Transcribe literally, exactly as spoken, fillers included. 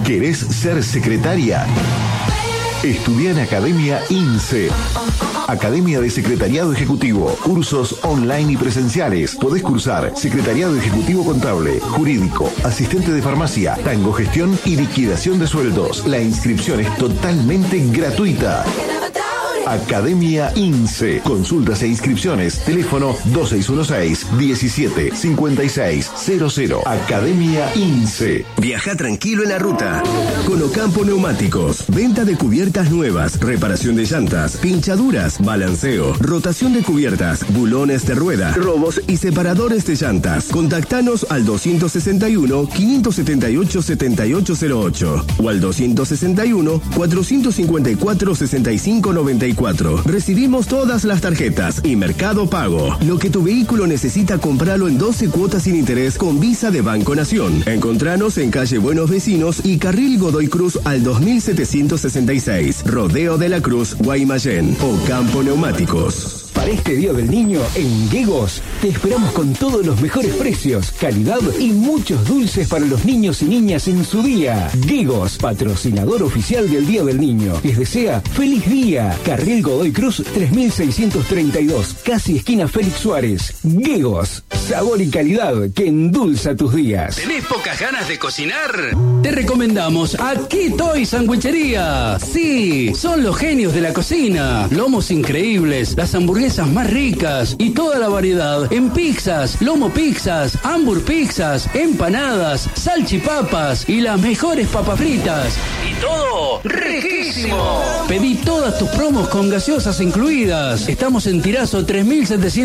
¿Querés ser secretaria? Estudia en Academia INSE. Academia de Secretariado Ejecutivo. Cursos online y presenciales. Podés cursar Secretariado Ejecutivo Contable, Jurídico, Asistente de Farmacia, Tango Gestión y Liquidación de Sueldos. La inscripción es totalmente gratuita. Academia INSE. Consultas e inscripciones. Teléfono dos seis uno seis, diecisiete, cincuenta y seis, cero cero. Academia INSE. Viaja tranquilo en la ruta. Con Ocampo Neumáticos. Venta de cubiertas nuevas, reparación de llantas, pinchaduras, balanceo, rotación de cubiertas, bulones de rueda, robos y separadores de llantas. Contactanos al doscientos sesenta y uno, quinientos setenta y ocho, setenta y ocho cero ocho o al doscientos sesenta y uno, cuatrocientos cincuenta y cuatro, sesenta y cinco noventa y cuatro. Recibimos todas las tarjetas y Mercado Pago. Lo que tu vehículo necesita, comprarlo en doce cuotas sin interés con Visa de Banco Nación. Encontranos en calle Buenos Vecinos y Carril Godoy Cruz al dos mil setecientos sesenta y seis. Rodeo de la Cruz, Guaymallén. Ocampo Neumáticos. Para este Día del Niño, en Guegos, te esperamos con todos los mejores precios, calidad y muchos dulces para los niños y niñas en su día. Guegos, patrocinador oficial del Día del Niño. Les desea feliz día. Carril Godoy Cruz, tres mil seiscientos treinta y dos, casi esquina Félix Suárez. Guegos, sabor y calidad que endulza tus días. ¿Tenés pocas ganas de cocinar? Te recomendamos Aquí Toy Sandwichería. Sí, son los genios de la cocina. Lomos increíbles, las hamburguesas más ricas y toda la variedad en pizzas, lomo pizzas, hambur pizzas, empanadas, salchipapas y las mejores papas fritas. Y todo riquísimo. Pedí todas tus promos con gaseosas incluidas. Estamos en Tirazo tres mil setecientos